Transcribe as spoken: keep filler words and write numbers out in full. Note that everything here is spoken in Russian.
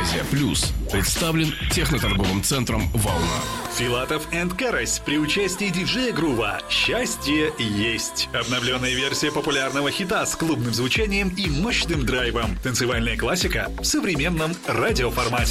Евразия Плюс представлен техноторговым центром «Волна». Филатов энд Карась при участии диджея Грува «Счастье есть». Обновленная версия популярного хита с клубным звучанием и мощным драйвом. Танцевальная классика в современном радиоформате.